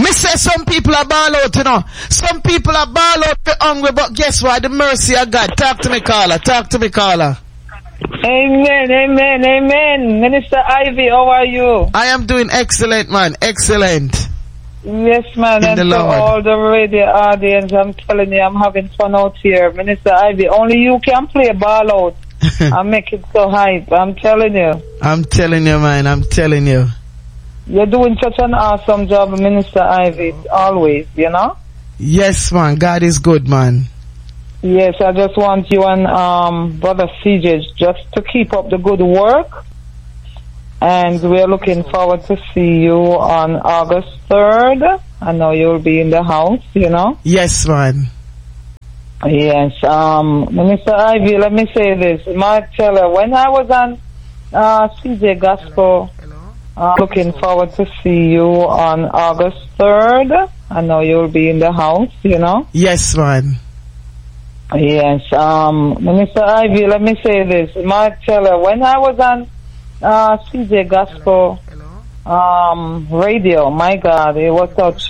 Me say some people are ball out, you know. Some people are ball out hungry, but guess what? The mercy of God. Talk to me, caller. Talk to me, caller. Amen, amen, amen. Minister Ivy, how are you? I am doing excellent, man. Excellent. Yes, man. And to all the radio audience, I'm telling you, I'm having fun out here. Minister Ivy, only you can play ball out and make it so hype. I'm telling you. I'm telling you, man. I'm telling you. You're doing such an awesome job, Minister Ivy, always, you know? Yes, man. God is good, man. Yes, I just want you and Brother CJ just to keep up the good work. And we're looking forward to see you on August 3rd. I know you'll be in the house, you know? Yes, man. Yes. Minister Ivy, let me say this. Marcella, when I was on CJ Gospel, looking forward to see you on August 3rd. I know you'll be in the house, you know? Yes, man. Yes. Minister Ivy, let me say this. Marcella, when I was on CJ Gospel radio, my God, it was such